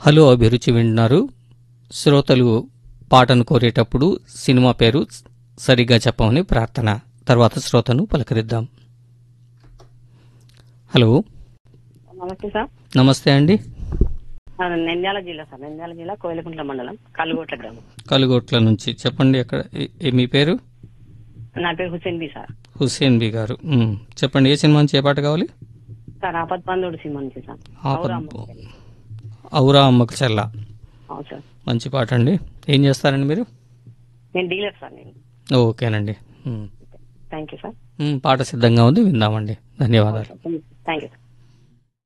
Hello అభిరుచి వింటున్నారు. శ్రోతలు పాటను కోరేటప్పుడు సినిమా పేరు సరిగ్గా చెప్పమని ప్రార్థన. తర్వాత శ్రోతను పలకరిద్దాం. హలో, నమస్తే సార్. నమస్తే అండి. నంద్యాల జిల్లా సార్, నంద్యాల జిల్లా కోయిలకుంట్ల మండలం కల్లుగొట్ల గ్రామం. కలుగోట్ల నుంచి చెప్పండి. ఎక్కడ మీ పేరు? నా పేరు Hussain B sir. Hussain B గారు. చెప్పండి, ఏ సినిమా నుంచి ఏ పాట కావాలి? సార్ ఆపద్ బంధువుడు సినిమా నుంచి సార్. ఔరా అమ్మకు చెల్ల. అవును సార్. మంచి పాట అండి. ఏం చేస్తారండి మీరు? నేను డీలర్ సార్. నేను ఓకేనండి. Thank you sir. పాట సిద్ధంగా ఉంది, విందామండి. ధన్యవాదాలు. Thank you sir.